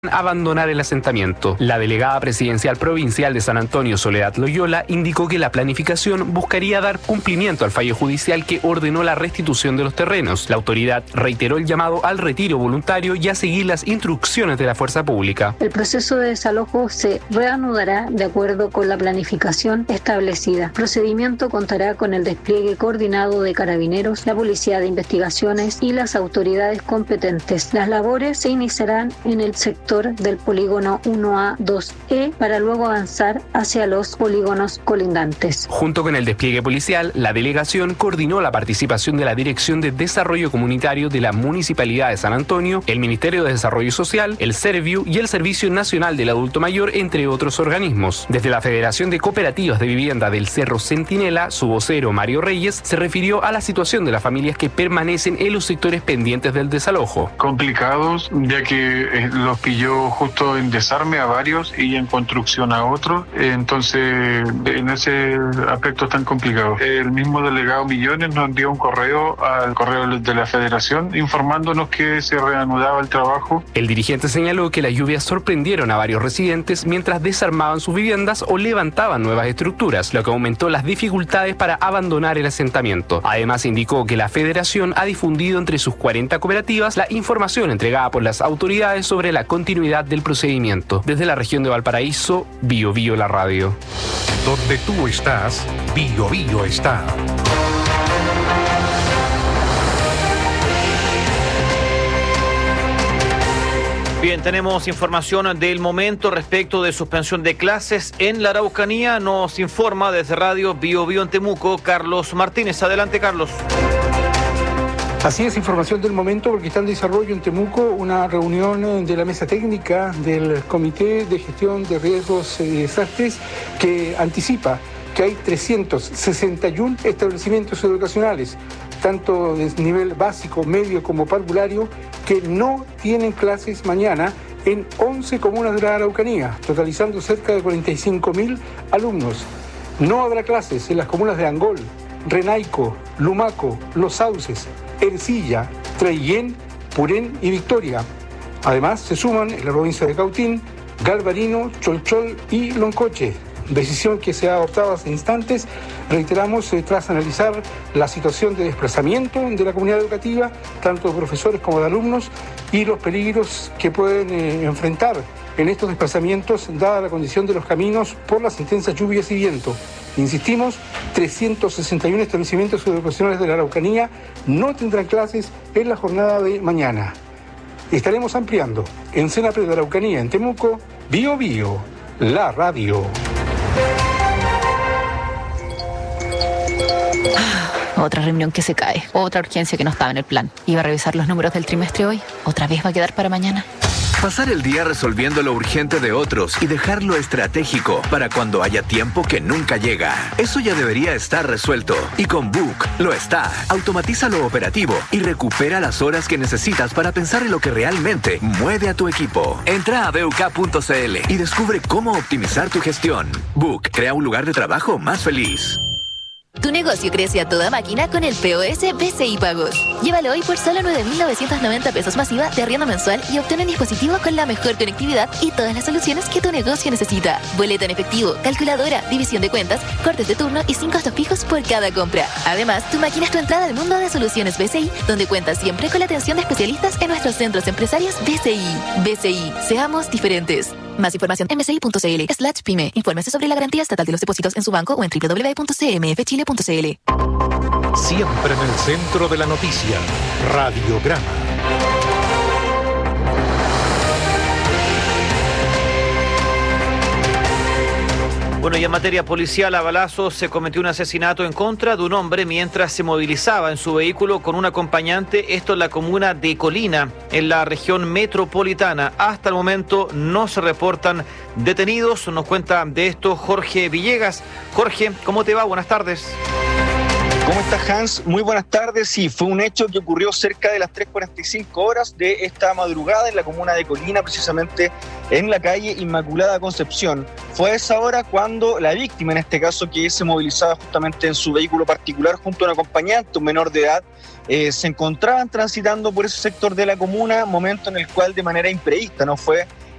abandonar el asentamiento. La delegada presidencial provincial de San Antonio, Soledad Loyola, indicó que la planificación buscaría dar cumplimiento al fallo judicial que ordenó la restitución de los terrenos. La autoridad reiteró el llamado al retiro voluntario y a seguir las instrucciones de la fuerza pública. El proceso de desalojo se reanudará de acuerdo con la planificación establecida. El procedimiento contará con el despliegue coordinado de carabineros, la Policía de Investigaciones y las autoridades competentes. Las labores se iniciarán en el sector del polígono 1A, 2E para luego avanzar hacia los polígonos colindantes. Junto con el despliegue policial, la delegación coordinó la participación de la Dirección de Desarrollo Comunitario de la Municipalidad de San Antonio, el Ministerio de Desarrollo Social, el Serviu y el Servicio Nacional del Adulto Mayor, entre otros organismos. Desde la Federación de Cooperativas de Vivienda del Cerro Centinela, su vocero Mario Reyes se refirió a la situación de las familias que permanecen en los sectores pendientes del desalojo. Complicados, ya que los pilló justo en desarme a varios y en construcción a otros, entonces en ese aspecto es tan complicado. El mismo delegado Millones nos envió un correo al correo de la Federación informándonos que se reanudaba el trabajo. El dirigente señaló que las lluvias sorprendieron a varios residentes mientras desarmaban sus viviendas o levantaban nuevas estructuras, lo que aumentó las dificultades para abandonar el asentamiento. Además, indicó que la Federación ha difundido entre sus 40 cooperativas la información entregada por las autoridades sobre la continuidad del procedimiento. Desde la región de Valparaíso, Bio Bio la radio. Donde tú estás, Bio Bio está. Bien, tenemos información del momento respecto de suspensión de clases en la Araucanía. Nos informa desde Radio Bio Bio en Temuco, Carlos Martínez. Adelante, Carlos. Así es, información del momento porque está en desarrollo en Temuco una reunión de la mesa técnica del Comité de Gestión de Riesgos y Desastres que anticipa que hay 361 establecimientos educacionales, tanto de nivel básico, medio como parvulario, que no tienen clases mañana en 11 comunas de la Araucanía, totalizando cerca de 45.000 alumnos. No habrá clases en las comunas de Angol, Renaico, Lumaco, Los Sauces, Ercilla, Traillén, Purén y Victoria. Además, se suman en la provincia de Cautín, Galvarino, Cholchol y Loncoche. Decisión que se ha adoptado hace instantes, reiteramos, tras analizar la situación de desplazamiento de la comunidad educativa, tanto de profesores como de alumnos, y los peligros que pueden enfrentar en estos desplazamientos, dada la condición de los caminos por las intensas lluvias y viento. Insistimos, 361 establecimientos educacionales de la Araucanía no tendrán clases en la jornada de mañana. Estaremos ampliando en Senapred de Araucanía, en Temuco, Bio Bio, la radio. Otra reunión que se cae, otra urgencia que no estaba en el plan. Iba a revisar los números del trimestre hoy, otra vez va a quedar para mañana. Pasar el día resolviendo lo urgente de otros y dejarlo estratégico para cuando haya tiempo que nunca llega. Eso ya debería estar resuelto. Y con Book lo está. Automatiza lo operativo y recupera las horas que necesitas para pensar en lo que realmente mueve a tu equipo. Entra a BUK.cl y descubre cómo optimizar tu gestión. Book crea un lugar de trabajo más feliz. Tu negocio crece a toda máquina con el POS BCI Pagos. Llévalo hoy por solo 9.990 pesos masiva de arriendo mensual y obtén un dispositivo con la mejor conectividad y todas las soluciones que tu negocio necesita. Boleta en efectivo, calculadora, división de cuentas, cortes de turno y 5 costos fijos por cada compra. Además, tu máquina es tu entrada al mundo de soluciones BCI, donde cuentas siempre con la atención de especialistas en nuestros centros empresarios BCI. BCI, seamos diferentes. Más información en bci.cl/pyme. Infórmese sobre la garantía estatal de los depósitos en su banco o en www.cmfchile.cl. Siempre en el centro de la noticia, Radiograma. Bueno, y en materia policial, a balazos se cometió un asesinato en contra de un hombre mientras se movilizaba en su vehículo con un acompañante, esto en la comuna de Colina, en la región metropolitana. Hasta el momento no se reportan detenidos. Nos cuenta de esto Jorge Villegas. Jorge, ¿cómo te va? Buenas tardes. ¿Cómo estás, Hans? Muy buenas tardes. Sí, fue un hecho que ocurrió cerca de las 3:45 horas de esta madrugada en la comuna de Colina, precisamente en la calle Inmaculada Concepción. Fue a esa hora cuando la víctima, en este caso, que se movilizaba justamente en su vehículo particular junto a un acompañante, un menor de edad, se encontraban transitando por ese sector de la comuna, momento en el cual de manera imprevista, ¿no? Fue